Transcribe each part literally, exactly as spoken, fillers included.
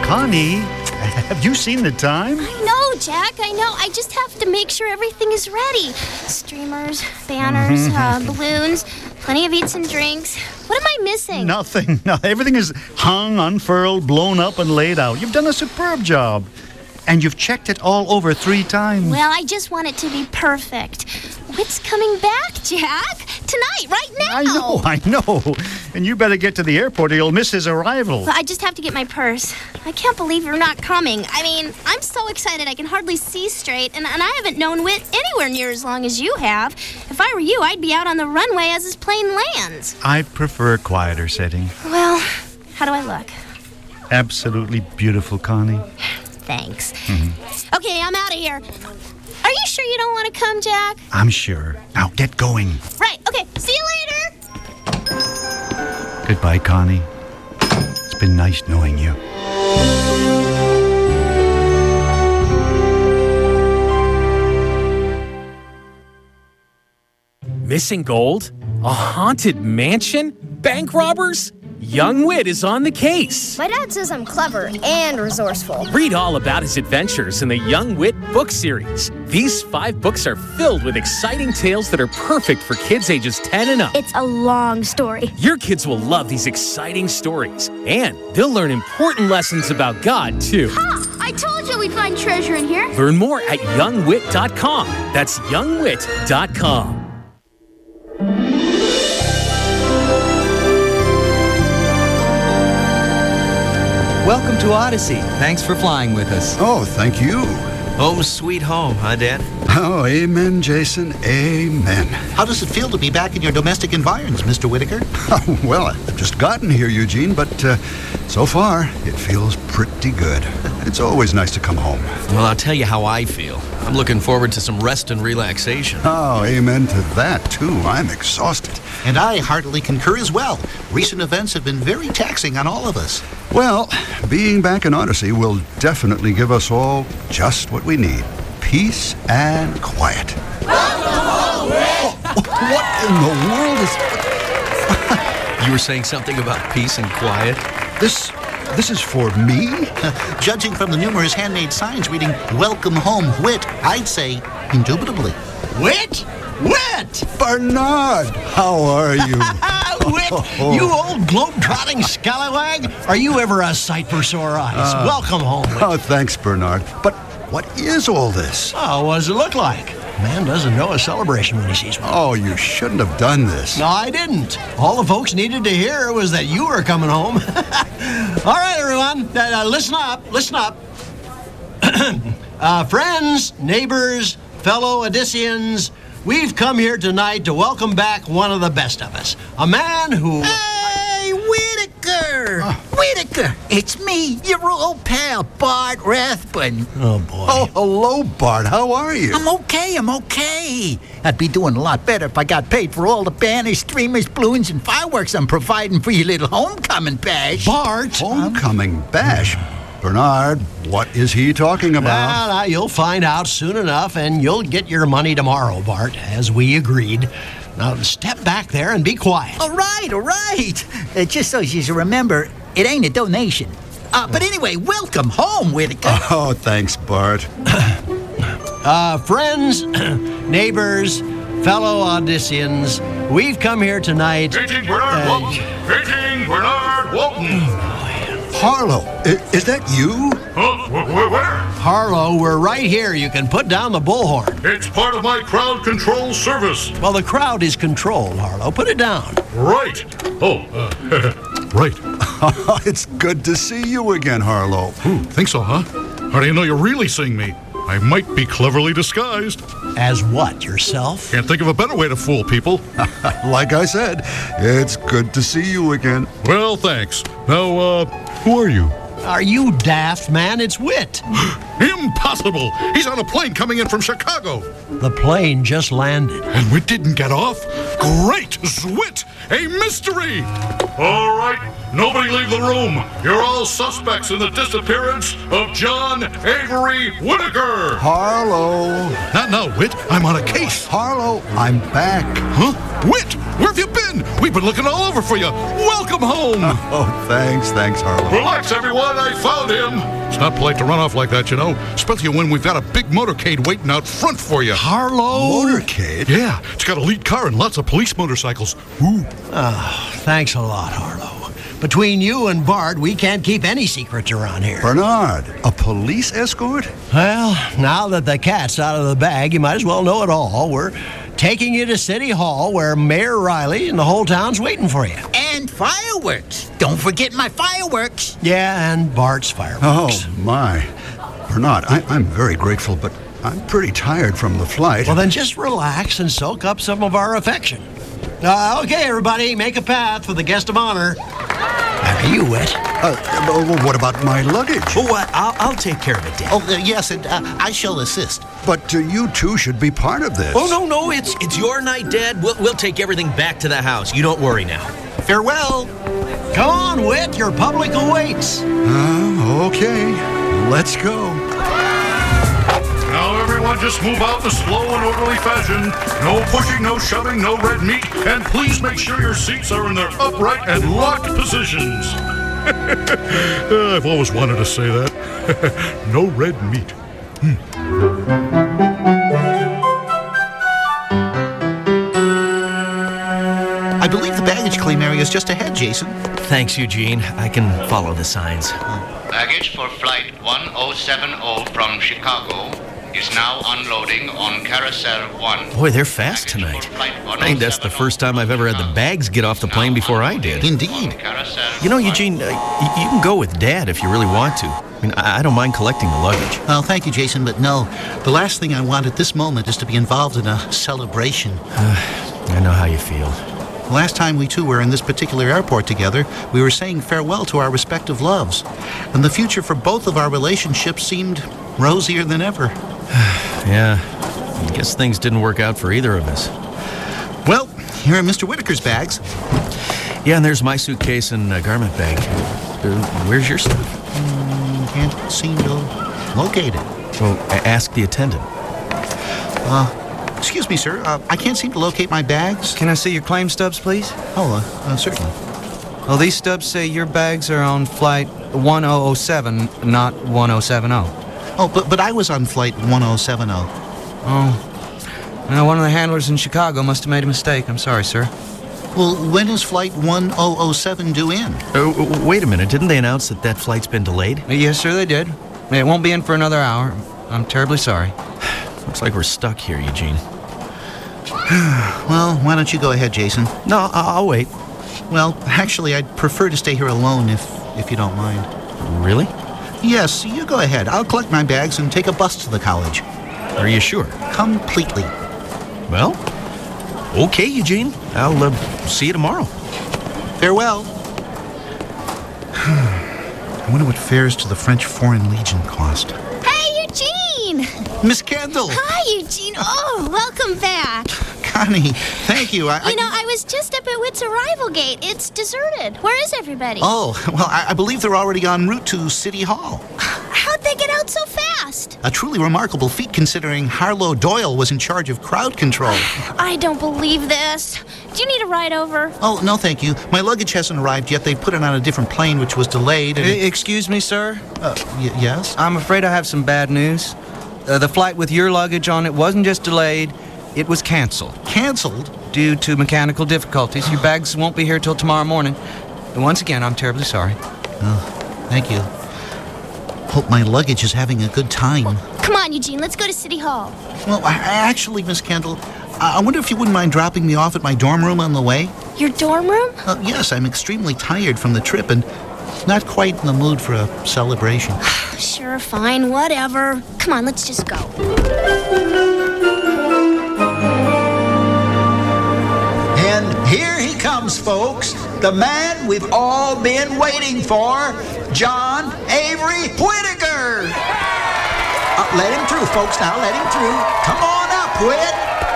Connie, have you seen the time? I know, Jack, I know. I just have to make sure everything is ready. Streamers, banners, uh, balloons, plenty of eats and drinks. What am I missing? Nothing. No, everything is hung, unfurled, blown up, and laid out. You've done a superb job. And you've checked it all over three times. Well, I just want it to be perfect. What's coming back, Jack? Tonight, right now. I know, I know. And you better get to the airport or you'll miss his arrival. Well, I just have to get my purse. I can't believe you're not coming. I mean, I'm so excited I can hardly see straight, and, and I haven't known Whit anywhere near as long as you have. If I were you, I'd be out on the runway as his plane lands. I prefer a quieter setting. Well, how do I look? Absolutely beautiful, Connie. Thanks. Mm-hmm. Okay, I'm out of here. Are you sure you don't want to come, Jack? I'm sure. Now get going. Right, okay. See you later. Goodbye, Connie. It's been nice knowing you. Missing gold? A haunted mansion? Bank robbers? Young Whit is on the case. My dad says I'm clever and resourceful. Read all about his adventures in the Young Whit book series. These five books are filled with exciting tales that are perfect for kids ages ten and up. It's a long story. Your kids will love these exciting stories, and they'll learn important lessons about God, too. Ha! I told you we'd find treasure in here. Learn more at young wit dot com. That's young wit dot com. Welcome to Odyssey. Thanks for flying with us. Oh, thank you. Home sweet home, huh, Dad? Oh, amen, Jason. Amen. How does it feel to be back in your domestic environs, Mister Whitaker? Oh, well, I've just gotten here, Eugene, but uh, so far, it feels pretty good. It's always nice to come home. Well, I'll tell you how I feel. I'm looking forward to some rest and relaxation. Oh, amen to that, too. I'm exhausted. And I heartily concur as well. Recent events have been very taxing on all of us. Well, being back in Odyssey will definitely give us all just what we need. Peace and quiet. Oh, what in the world is... You were saying something about peace and quiet? This... this is for me? Judging from the numerous handmade signs reading, Welcome Home, Whit, I'd say, indubitably. Whit? Whit! Bernard, how are you? Whit, oh. You old globe-trotting scallywag. Are you ever a sight for sore eyes? Uh, Welcome home, Whit. Oh, thanks, Bernard. But what is all this? Oh, what does it look like? Man doesn't know a celebration when he sees one. Oh, you shouldn't have done this. No, I didn't. All the folks needed to hear was that you were coming home. All right, everyone, uh, listen up, listen up. uh, friends, neighbors, fellow Odysseans, we've come here tonight to welcome back one of the best of us. A man who... Hey, Whitaker! Oh. Whitaker! It's me, your old pal, Bart Rathbun. Oh, boy. Oh, hello, Bart. How are you? I'm okay, I'm okay. I'd be doing a lot better if I got paid for all the banners, streamers, balloons, and fireworks I'm providing for your little homecoming bash. Bart! Homecoming bash? Bernard, what is he talking about? Well, uh, you'll find out soon enough, and you'll get your money tomorrow, Bart, as we agreed. Now, step back there and be quiet. All right, all right. Uh, just so you remember, it ain't a donation. Uh, but anyway, welcome home, Whitaker. Oh, thanks, Bart. uh, friends, neighbors, fellow Odysseans, we've come here tonight... Meeting Bernard uh, Walton! Meeting Bernard Walton! Harlow, is, is that you? Huh? Where, where? Harlow, we're right here. You can put down the bullhorn. It's part of my crowd control service. Well, the crowd is controlled, Harlow. Put it down. Right. Oh, uh, right. It's good to see you again, Harlow. Ooh, think so, huh? How do you know you're really seeing me? I might be cleverly disguised. As what, yourself? Can't think of a better way to fool people. Like I said, it's good to see you again. Well, thanks. Now, uh, who are you? Are you daft, man? It's Whit. Impossible! He's on a plane coming in from Chicago. The plane just landed. And Whit didn't get off? Great! Zwit! A mystery! All right, nobody leave the room. You're all suspects in the disappearance of John Avery Whitaker. Harlow. Not now, Whit. I'm on a case. Harlow, I'm back. Huh? Whit, where have you been? We've been looking all over for you. Welcome home. Oh, thanks, thanks, Harlow. Relax, everyone. I found him. It's not polite to run off like that, you know, especially when we've got a big motorcade waiting out front for you. Harlow? Motorcade? Yeah, it's got a lead car and lots of police motorcycles. Ooh. Oh, thanks a lot, Harlow. Between you and Bart, we can't keep any secrets around here. Bernard, a police escort? Well, now that the cat's out of the bag, you might as well know it all. We're taking you to City Hall, where Mayor Riley and the whole town's waiting for you. And fireworks. Don't forget my fireworks. Yeah, and Bart's fireworks. Oh, my. Bernard, I, I'm very grateful, but I'm pretty tired from the flight. Well, then just relax and soak up some of our affection. Uh, okay, everybody, make a path for the guest of honor. After you, Whit. Uh, well, what about my luggage? Oh, uh, I'll, I'll take care of it, Dad. Oh, uh, yes, and uh, I shall assist. But uh, you two should be part of this. Oh, no, no, it's it's your night, Dad. We'll, we'll take everything back to the house. You don't worry now. Farewell. Come on, Whit, your public awaits. Uh, okay, let's go. Now, everyone, just move out in a slow and orderly fashion. No pushing, no shoving, no red meat. And please make sure your seats are in their upright and locked positions. uh, I've always wanted to say that. No red meat. Hmm. I believe the baggage claim area is just ahead, Jason. Thanks, Eugene. I can follow the signs. Baggage for flight one oh seven oh from Chicago is now unloading on Carousel one. Boy, they're fast tonight. I think that's the first time I've ever had the bags get off the plane before I did. Indeed. You know, Eugene, uh, y- you can go with Dad if you really want to. I mean, I, I don't mind collecting the luggage. Well, thank you, Jason, but no. The last thing I want at this moment is to be involved in a celebration. I know how you feel. The last time we two were in this particular airport together, we were saying farewell to our respective loves. And the future for both of our relationships seemed rosier than ever. Yeah, I guess things didn't work out for either of us. Well, here are Mister Whitaker's bags. Yeah, and there's my suitcase and uh, garment bag. Uh, where's your stuff? Mm, can't seem to locate it. Well, a- ask the attendant. Uh, excuse me, sir. Uh, I can't seem to locate my bags. Can I see your claim stubs, please? Oh, uh, uh, certainly. Well, these stubs say your bags are on flight one oh oh seven, not one oh seven oh. Oh, but but I was on flight one oh seven oh. Oh. Well, one of the handlers in Chicago must have made a mistake. I'm sorry, sir. Well, when is flight one oh oh seven due in? Uh, wait a minute. Didn't they announce that that flight's been delayed? Yes, sir, they did. It won't be in for another hour. I'm terribly sorry. Looks like we're stuck here, Eugene. Well, why don't you go ahead, Jason? No, I'll, I'll wait. Well, actually, I'd prefer to stay here alone if if you don't mind. Really? Yes, you go ahead. I'll collect my bags and take a bus to the college. Are you sure? Completely. Well, okay, Eugene. I'll uh, see you tomorrow. Farewell. I wonder what fares to the French Foreign Legion cost. Hey, Eugene! Miss Kendall! Hi, Eugene. Oh, welcome back. Connie, thank you. I, You know, I was just up at Witt's arrival gate. It's deserted. Where is everybody? Oh, well, I, I believe they're already en route to City Hall. How'd they get out so fast? A truly remarkable feat considering Harlow Doyle was in charge of crowd control. I don't believe this. Do you need a ride over? Oh, no, thank you. My luggage hasn't arrived yet. They put it on a different plane, which was delayed. And E- Excuse me, sir? Uh, y- yes? I'm afraid I have some bad news. Uh, the flight with your luggage on it wasn't just delayed, it was canceled. Canceled? Due to mechanical difficulties. Your bags won't be here till tomorrow morning. And once again, I'm terribly sorry. Oh, thank you. Hope my luggage is having a good time. Come on, Eugene. Let's go to City Hall. Well, I, I actually, Miss Kendall, I I wonder if you wouldn't mind dropping me off at my dorm room on the way? Your dorm room? Uh, yes, I'm extremely tired from the trip and not quite in the mood for a celebration. Sure, fine, whatever. Come on, let's just go. And here he comes, folks. The man we've all been waiting for, John Avery Whitaker. Uh, let him through, folks. Now let him through. Come on up, Whit.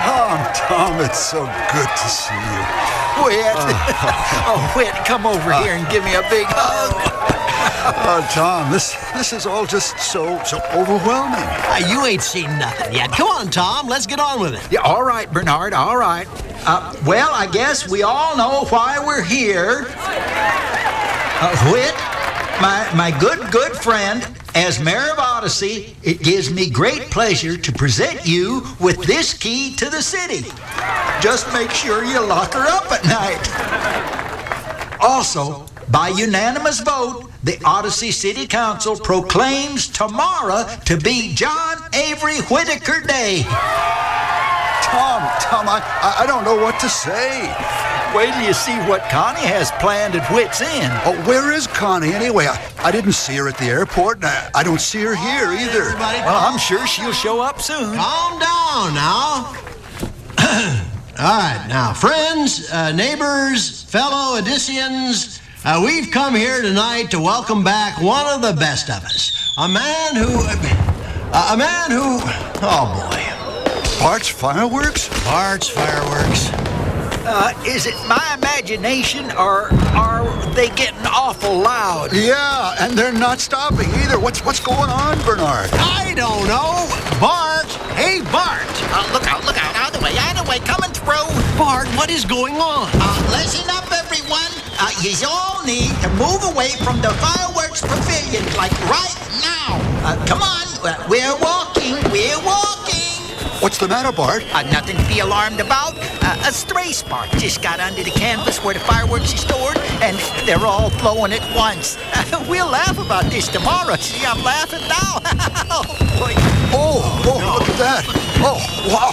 Tom, Tom, it's so good to see you. Whit. Oh, Whit, come over here and give me a big hug. Oh, Tom, this this is all just so so overwhelming. Uh, you ain't seen nothing yet. Come on, Tom, let's get on with it. Yeah, all right, Bernard, all right. Uh, well, I guess we all know why we're here. Uh, Whit, my, my good, good friend, as mayor of Odyssey, it gives me great pleasure to present you with this key to the city. Just make sure you lock her up at night. Also, by unanimous vote, the Odyssey City Council proclaims tomorrow to be John Avery Whittaker Day. Tom, Tom, I, I don't know what to say. Wait till you see what Connie has planned at Whit's End. Oh, where is Connie anyway? I, I didn't see her at the airport, and I, I don't see her here either. Well, I'm sure she'll show up soon. Calm down now. All right, now, friends, uh, neighbors, fellow Odysseans, Uh, we've come here tonight to welcome back one of the best of us. A man who... Uh, a man who... Oh, boy. Bart's Fireworks? Bart's Fireworks. Uh, is it my imagination, or are they getting awful loud? Yeah, and they're not stopping either. What's what's going on, Bernard? I don't know. Bart! Hey, Bart! Uh, look out, look out. Out of the way, out of the way. Coming through. Bart, what is going on? Uh, listen up, everyone. Uh, you all need to move away from the fireworks pavilion, like right now. Uh, come on. Uh, we're walking. We're walking. What's the matter, Bart? Uh, nothing to be alarmed about. Uh, a stray spark just got under the canvas where the fireworks are stored, and they're all blowing at once. Uh, we'll laugh about this tomorrow. See, I'm laughing now. Oh, boy. Oh, oh, no. Look at that. Oh, wow.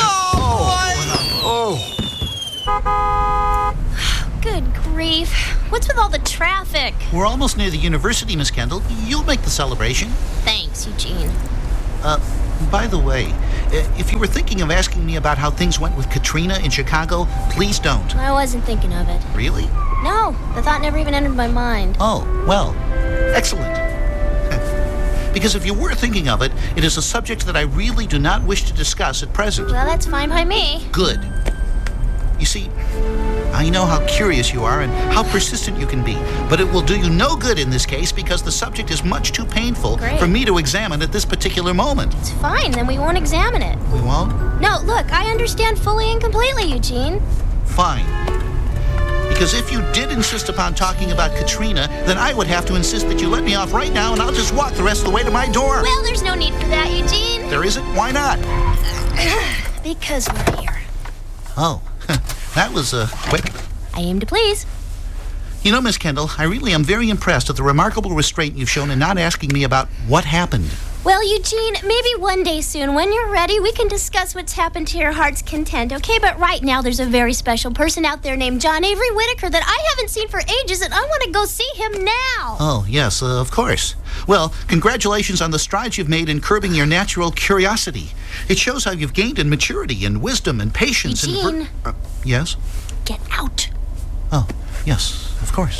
Oh, boy. Oh. Good grief. What's with all the traffic? We're almost near the university, Miss Kendall. You'll make the celebration. Thanks, Eugene. Uh, by the way, if you were thinking of asking me about how things went with Katrina in Chicago, please don't. I wasn't thinking of it. Really? No, the thought never even entered my mind. Oh, well, excellent. Because if you were thinking of it, it is a subject that I really do not wish to discuss at present. Well, that's fine by me. Good. You see, I know how curious you are and how persistent you can be, but it will do you no good in this case because the subject is much too painful Great. for me to examine at this particular moment. It's fine, then we won't examine it. We won't? No, look, I understand fully and completely, Eugene. Fine. Because if you did insist upon talking about Katrina, then I would have to insist that you let me off right now and I'll just walk the rest of the way to my door. Well, there's no need for that, Eugene. There isn't? Why not? Because we're here. Oh. That was, uh, quick. I aim to please. You know, Miss Kendall, I really am very impressed at the remarkable restraint you've shown in not asking me about what happened. Well, Eugene, maybe one day soon, when you're ready, we can discuss what's happened to your heart's content, okay? But right now, there's a very special person out there named John Avery Whittaker that I haven't seen for ages, and I want to go see him now. Oh, yes, uh, of course. Well, congratulations on the strides you've made in curbing your natural curiosity. It shows how you've gained in maturity and wisdom and patience. Eugene. And ver- uh, yes? Get out. Oh, yes, of course.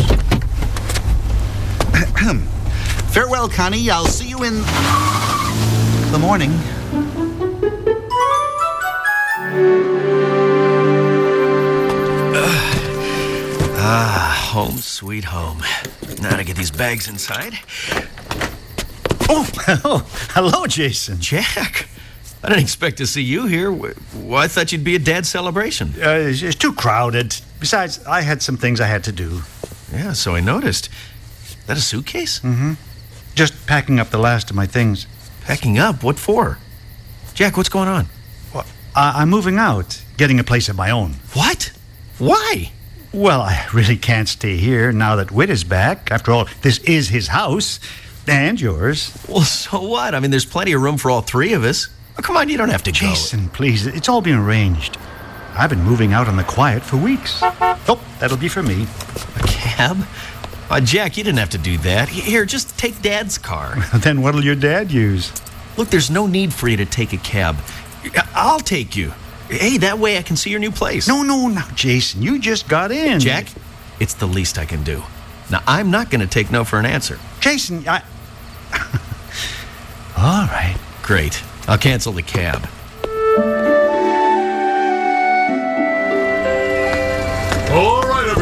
Farewell, Connie. I'll see you in the morning. Ah, home sweet home. Now to get these bags inside. Oh, oh, hello, Jason. Jack, I didn't expect to see you here. Well, I thought you'd be at Dad's celebration. Uh, it's, it's too crowded. Besides, I had some things I had to do. Yeah, so I noticed. Is that a suitcase? Mm-hmm. Just packing up the last of my things. Packing up? What for? Jack, what's going on? Well, I- I'm moving out, getting a place of my own. What? Why? Well, I really can't stay here now that Whit is back. After all, this is his house. And yours. Well, so what? I mean, there's plenty of room for all three of us. Oh, come on, you don't have to Jason, go. Jason, please. It's all been arranged. I've been moving out on the quiet for weeks. Oh, that'll be for me. A cab? Uh, Jack, you didn't have to do that. Here, just take Dad's car. Then what'll your dad use? Look, there's no need for you to take a cab. I'll take you. Hey, that way I can see your new place. No, no, no, Jason. You just got in. Jack, it's the least I can do. Now, I'm not going to take no for an answer. Jason, I... All right. Great. I'll cancel the cab.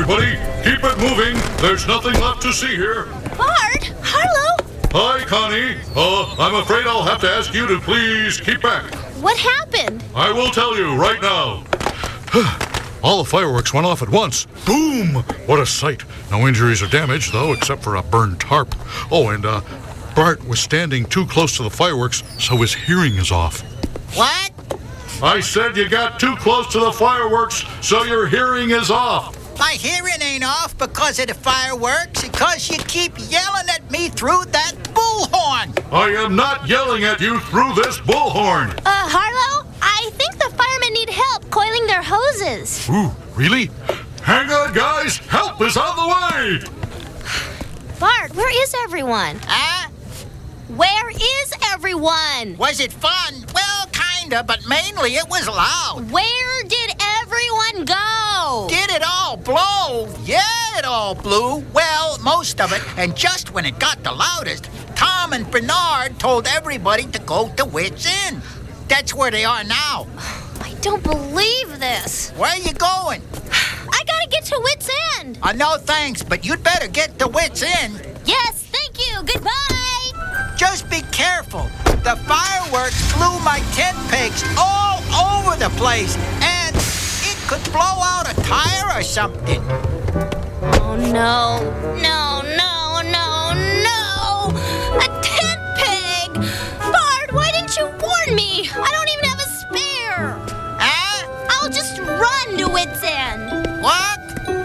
everybody. Keep it moving. There's nothing left to see here. Bart! Harlow! Hi, Connie. Uh, I'm afraid I'll have to ask you to please keep back. What happened? I will tell you right now. All the fireworks went off at once. Boom! What a sight. No injuries or damage, though, except for a burned tarp. Oh, and uh, Bart was standing too close to the fireworks, so his hearing is off. What? I said you got too close to the fireworks, so your hearing is off. My hearing ain't off because of the fireworks, because you keep yelling at me through that bullhorn. I am not yelling at you through this bullhorn. Uh, Harlow, I think the firemen need help coiling their hoses. Ooh, really? Hang on, guys. Help is on the way. Bart, where is everyone? Huh? Where is everyone? Was it fun? Well, kinda, but mainly it was loud. Where did everyone go? Did it all blow? Yeah, it all blew. Well, most of it. And just when it got the loudest, Tom and Bernard told everybody to go to Wits End. That's where they are now. I don't believe this. Where are you going? I gotta get to Wits End. Uh, no thanks, but you'd better get to Wits End. Yes, thank you. Goodbye. Just be careful. The fireworks blew my tent pegs all over the place, and it could blow out a tire or something. Oh, no. No, no, no, no. A tent peg. Bart, why didn't you warn me? I don't even have a spare. Huh? I'll just run to Wits End. What?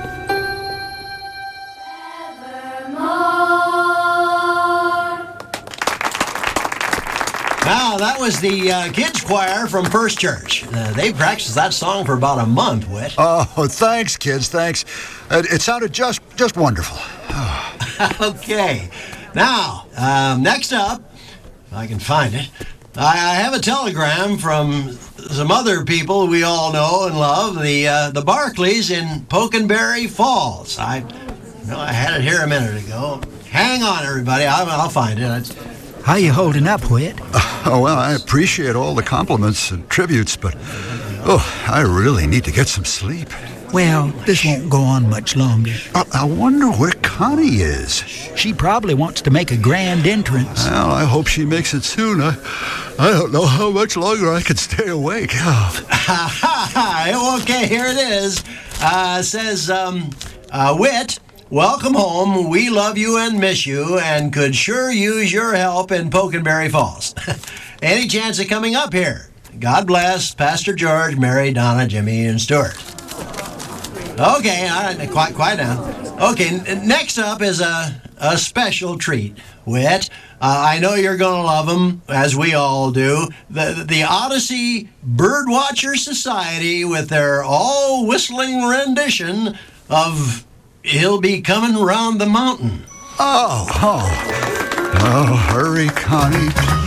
Now, that was the uh, kids' choir from First Church. Uh, they practiced that song for about a month, Whit. Oh, thanks, kids, thanks. It, it sounded just just wonderful. Okay. Now, um, next up, if I can find it, I, I have a telegram from some other people we all know and love, the uh, the Barclays in Pokenberry Falls. I, you know, I had it here a minute ago. Hang on, everybody. I'll, I'll find it. It's, How you holding up, Whit? Oh, well, I appreciate all the compliments and tributes, but, oh, I really need to get some sleep. Well, this won't go on much longer. I, I wonder where Connie is. She probably wants to make a grand entrance. Well, I hope she makes it soon. I, I don't know how much longer I can stay awake. Oh. Okay, here it is. Uh, it says, um, uh, Whit, welcome home. We love you and miss you and could sure use your help in Pokenberry Falls. Any chance of coming up here? God bless Pastor George, Mary, Donna, Jimmy, and Stuart. Okay, all right, quiet, quiet down. Okay, n- next up is a, a special treat, Whit. Uh, I know you're going to love them, as we all do. The, the Odyssey Birdwatcher Society with their all-whistling rendition of He'll Be Coming Round the Mountain. Oh, oh. Oh, hurry, Connie.